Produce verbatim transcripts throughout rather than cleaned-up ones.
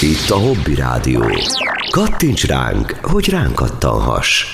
Itt a Hobby Rádió. Kattints ránk, hogy ránk kattanhass.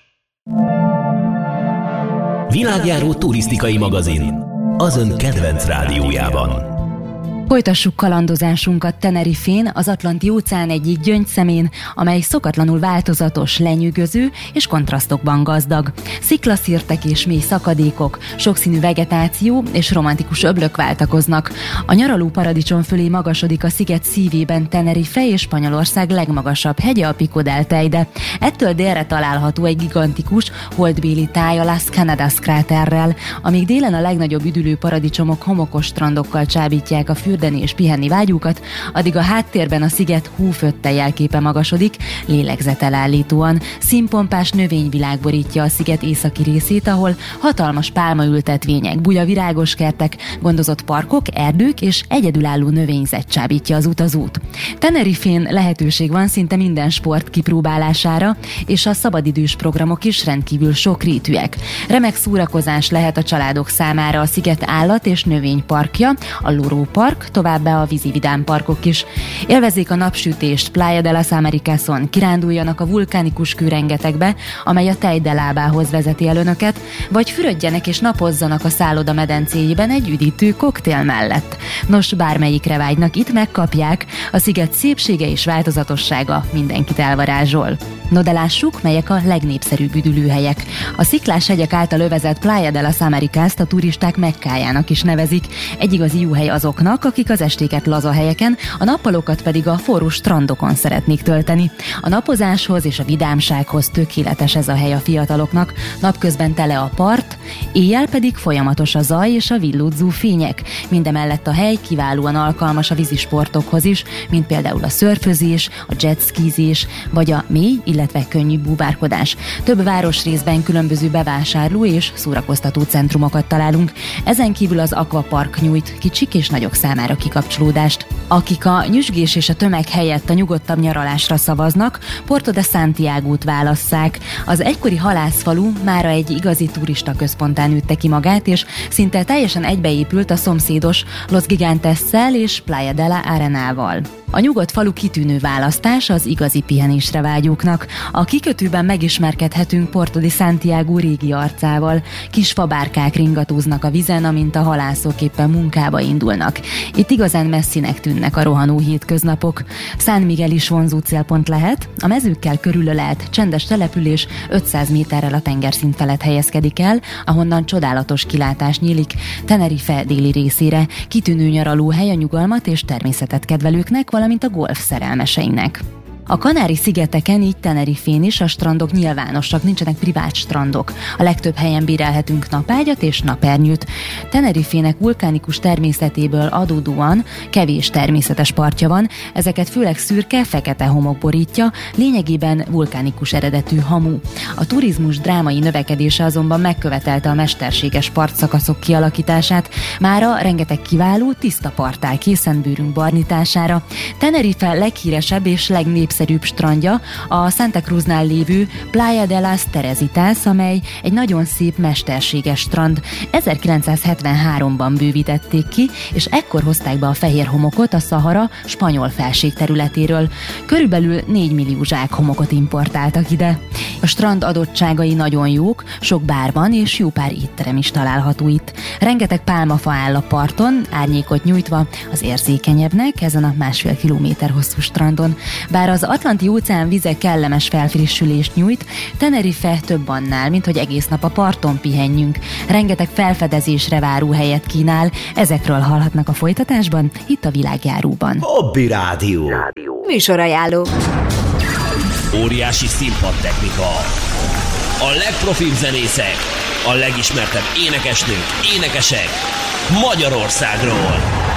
Világjáró turisztikai magazin az ön kedvenc rádiójában. Folytassuk kalandozásunkat Tenerifén, az Atlanti-óceán egyik gyöngyszemén, amely szokatlanul változatos, lenyűgöző és kontrasztokban gazdag. Sziklaszirtek és mély szakadékok, sokszínű vegetáció és romantikus öblök váltakoznak. A nyaraló paradicsom fölé magasodik a sziget szívében Tenerife és Spanyolország legmagasabb hegye, a Pico del Teide. Ettől délre található egy gigantikus, holdbéli táj a Las Canadas kráterrel, amíg délen a legnagyobb üdülő paradicsomok homokos strandokkal csábítják a fürdeni és pihenni vágyukat, addig a háttérben a sziget húfötte jelképe magasodik, lélegzetelállítóan. Színpompás növényvilág borítja a sziget északi részét, ahol hatalmas pálmaültetvények, bujavirágos kertek, gondozott parkok, erdők és egyedülálló növényzet csábítja az utazót. Tenerifén lehetőség van szinte minden sport kipróbálására, és a szabadidős programok is rendkívül sokrétűek. Remek szórakozás lehet a családok számára a sziget állat- és növényparkja, a Loro Park, továbbá a vízi vidámparkok is. Élvezzék a napsütést Playa de las Americason, kiránduljanak a vulkánikus kőrengetegbe, amely a Teide lábához vezeti el önöket, vagy fürödjenek és napozzanak a szálloda medencéjében egy üdítő koktél mellett. Nos, bármelyikre vágynak, itt megkapják, a sziget szépsége és változatossága mindenkit elvarázsol. No de lássuk, melyek a legnépszerűbb üdülőhelyek. A sziklás hegyek által övezett Playa de las Americast a turisták Mekkájának is nevezik. Egy igazi jó hely azoknak, akik az estéket laza helyeken, a nappalokat pedig a forró strandokon szeretnék tölteni. A napozáshoz és a vidámsághoz tökéletes ez a hely a fiataloknak, napközben tele a part, éjjel pedig folyamatos a zaj és a villódzó fények. Mindemellett a hely kiválóan alkalmas a vízisportokhoz is, mint például a szörfözés, a jetskizés, vagy a mély, illetve könnyű búvárkodás. Több városrészben különböző bevásárló és szórakoztató centrumokat találunk. Ezen kívül az Aquapark nyújt kicsik és nagyok számára kikapcsolódást. Akik a nyüzsgés és a tömeg helyett a nyugodtabb nyaralásra szavaznak, Porto de Santiagót válasszák. Az egykori halászfalu mára egy igazi turista központtá nőtte ki magát, és szinte teljesen egybeépült a szomszédos Los Gigantessel és Playa de la Arenával. A nyugodt falu kitűnő választás az igazi pihenésre vágyóknak. A kikötőben megismerkedhetünk Porto de Santiago régi arcával. Kis fabárkák ringatóznak a vizen, amint a halászok éppen munkába indulnak. Itt igazán messzinek tűnnek a rohanó hétköznapok. San Miguel is vonzó célpont lehet, a mezőkkel körülölelt csendes település ötszáz méterrel a tengerszint felett helyezkedik el, ahonnan csodálatos kilátás nyílik Tenerife déli részére. Kitűnő nyaralóhely a nyugalmat és természetet kedvelőknek, valamint a golf szerelmeseinek. A Kanári-szigeteken, így Tenerifén is a strandok nyilvánosak, nincsenek privát strandok. A legtöbb helyen bérelhetünk napágyat és napernyőt. Tenerifének vulkánikus természetéből adódóan kevés természetes partja van, ezeket főleg szürke, fekete homok borítja, lényegében vulkánikus eredetű hamu. A turizmus drámai növekedése azonban megkövetelte a mesterséges partszakaszok kialakítását, mára rengeteg kiváló, tiszta part áll készen bőrünk barnítására. Tenerife leghíresebb és legnépszerűbb szerűbb strandja a Santa Cruznál lévő Playa de las Teresitas, amely egy nagyon szép mesterséges strand. ezerkilencszázhetvenháromban bővítették ki, és ekkor hozták be a fehér homokot a Szahara spanyol felség területéről. Körülbelül négy millió zsák homokot importáltak ide. A strand adottságai nagyon jók, sok bár van, és jó pár étterem is található itt. Rengeteg pálmafa áll a parton, árnyékot nyújtva az érzékenyebbnek ezen a másfél kilométer hosszú strandon. Bár az Atlanti-óceán vize kellemes felfrissülést nyújt, Tenerife több annál, mint hogy egész nap a parton pihenjünk. Rengeteg felfedezésre váró helyet kínál, ezekről hallhatnak a folytatásban, itt a Világjáróban. Hobby Rádió. Műsorajánló. Óriási színpadtechnika. A legprofibb zenészek, a legismertebb énekesnők, énekesek Magyarországról.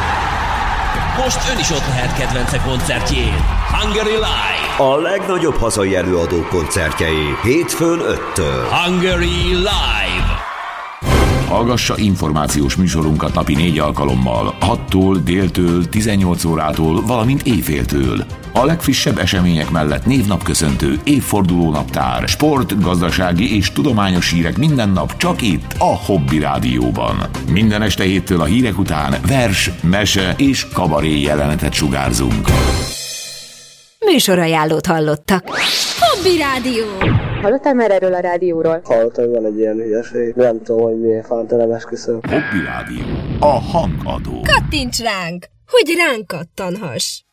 Most ön is ott lehet kedvence koncertjén. Hungary Live. A legnagyobb hazai előadó koncertjei hétfőn öttől. Hungary Live. Hallgassa információs műsorunkat napi négy alkalommal, hattól, déltől, tizennyolc órától, valamint éjféltől. A legfrissebb események mellett névnapköszöntő, évfordulónaptár, sport, gazdasági és tudományos hírek minden nap csak itt, a Hobby Rádióban. Minden este héttől a hírek után vers, mese és kabaré jelenetet sugárzunk. műsorajánlót hallottak. Hobby Rádió! Hallottál már erről a rádióról? Hallottam, hogy van egy ilyen hülyeség. Nem tudom, hogy milyen fánta nem esküszöm. Hobby Rádió. A hangadó. Kattints ránk, hogy ránk kattanhass!